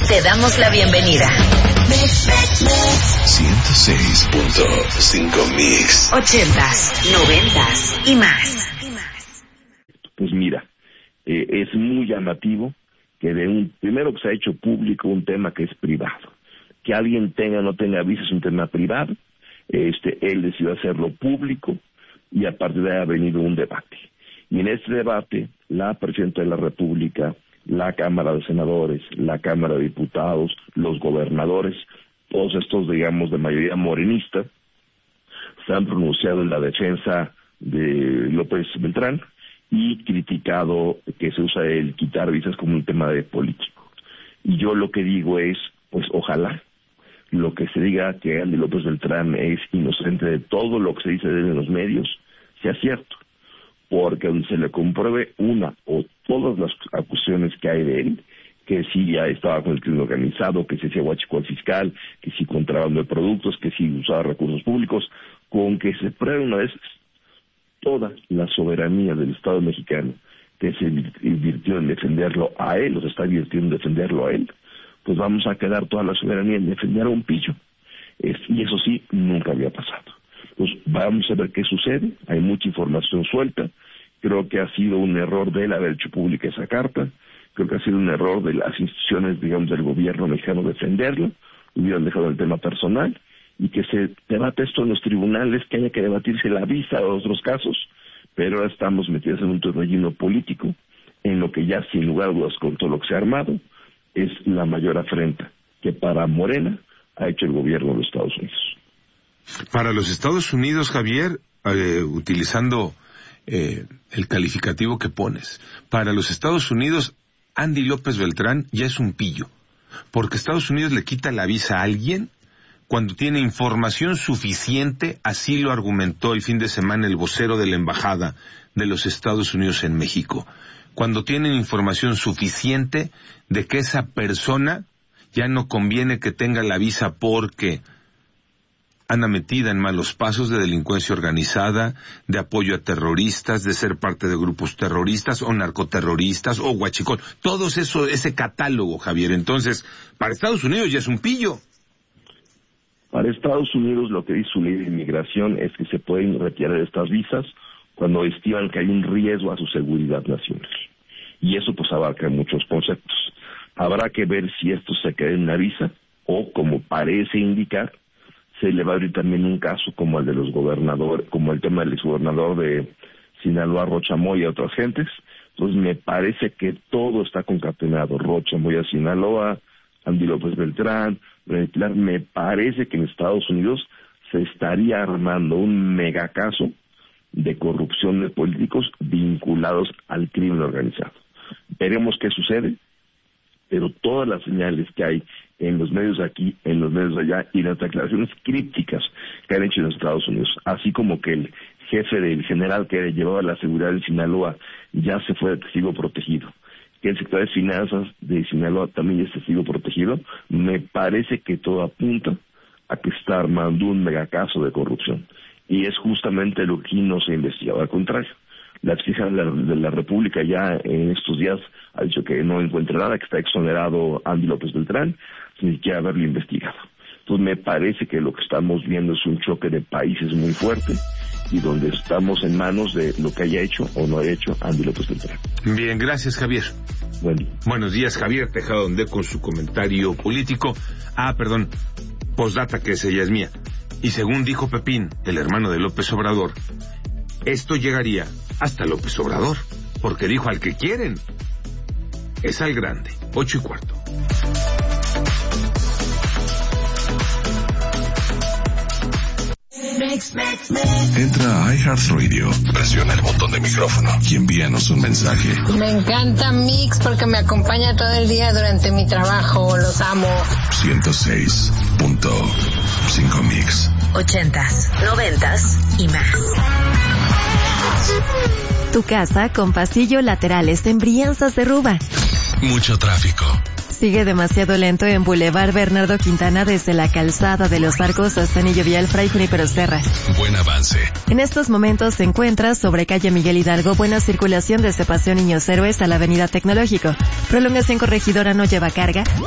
Te damos la bienvenida. 106.5 Mix. 80s, 90s y más. Pues mira, es muy llamativo que primero que se ha hecho público un tema que es privado. Que alguien tenga o no tenga aviso es un tema privado. Él decidió hacerlo público y a partir de ahí ha venido un debate. Y en este debate, la Presidenta de la República, la Cámara de Senadores, la Cámara de Diputados, los gobernadores, todos estos, digamos, de mayoría morenista, se han pronunciado en la defensa de López Beltrán y criticado que se usa el quitar visas como un tema de político. Y yo lo que digo es, pues ojalá lo que se diga que Andy López Beltrán es inocente de todo lo que se dice de él en los medios sea cierto, porque donde se le compruebe una o todas las acusaciones que hay de él, que sí ya estaba con el crimen organizado, que sí hacía huachicoleo fiscal, que sí contrabando de productos, que sí usaba recursos públicos, con que se pruebe una vez toda la soberanía del Estado mexicano que se invirtió en defenderlo a él, o se está invirtiendo en defenderlo a él, pues vamos a quedar toda la soberanía en defender a un pillo. Y eso sí, nunca había pasado. Pues vamos a ver qué sucede. Hay mucha información suelta. Creo que ha sido un error de él haber hecho pública esa carta. Creo que ha sido un error de las instituciones, digamos, del gobierno mexicano defenderlo. Hubieran dejado el tema personal y que se debate esto en los tribunales, que haya que debatirse la visa o otros casos, pero ahora estamos metidos en un torbellino político en lo que ya sin lugar a dudas con todo lo que se ha armado es la mayor afrenta que para Morena ha hecho el gobierno de los Estados Unidos. Para los Estados Unidos, Javier, utilizando el calificativo que pones, para los Estados Unidos, Andy López Beltrán ya es un pillo, porque Estados Unidos le quita la visa a alguien cuando tiene información suficiente, así lo argumentó el fin de semana el vocero de la Embajada de los Estados Unidos en México, cuando tienen información suficiente de que esa persona ya no conviene que tenga la visa porque anda metida en malos pasos de delincuencia organizada, de apoyo a terroristas, de ser parte de grupos terroristas o narcoterroristas o huachicol, todo eso, ese catálogo, Javier. Entonces, para Estados Unidos ya es un pillo. Para Estados Unidos lo que dice su ley de inmigración es que se pueden retirar estas visas cuando estiman que hay un riesgo a su seguridad nacional. Y eso pues abarca muchos conceptos. Habrá que ver si esto se queda en una visa o, como parece indicar, se le va a abrir también un caso como el de los gobernadores, como el tema del exgobernador de Sinaloa, Rocha Moya y otras gentes. Entonces me parece que todo está concatenado. Rocha Moya, Sinaloa, Andy López Beltrán, me parece que en Estados Unidos se estaría armando un megacaso de corrupción de políticos vinculados al crimen organizado. Veremos qué sucede, pero todas las señales que hay en los medios de aquí, en los medios de allá, y las declaraciones crípticas que han hecho en los Estados Unidos, así como que el jefe del general que llevaba la seguridad de Sinaloa ya se fue de testigo protegido, que el secretario de Finanzas de Sinaloa también es testigo protegido, me parece que todo apunta a que está armando un megacaso de corrupción. Y es justamente lo que no se ha investigado, al contrario. La fiscal de la República ya en estos días ha dicho que no encuentra nada, que está exonerado Andy López Beltrán, sin siquiera haberlo investigado. Entonces me parece que lo que estamos viendo es un choque de países muy fuerte y donde estamos en manos de lo que haya hecho o no haya hecho Andy López Beltrán. Bien, gracias, Javier. Bueno. Buenos días, Javier Tejada Donde con su comentario político. Postdata, que esa ya es mía. Y según dijo Pepín, el hermano de López Obrador, esto llegaría hasta López Obrador, porque dijo al que quieren es al grande. 8:15. Entra a iHeartRadio, presiona el botón de micrófono y envíanos un mensaje. Me encanta Mix porque me acompaña todo el día durante mi trabajo. Los amo. 106.5 Mix. 80s, 90s y más. Tu casa con pasillo laterales en Brianzas de Ruba. Mucho tráfico. Sigue demasiado lento en Boulevard Bernardo Quintana desde la calzada de Los Arcos hasta Anillo Vial Fray Junípero Serra. Buen avance. En estos momentos se encuentra sobre calle Miguel Hidalgo buena circulación desde Paseo Niños Héroes a la avenida Tecnológico. Prolongación Corregidora no lleva carga.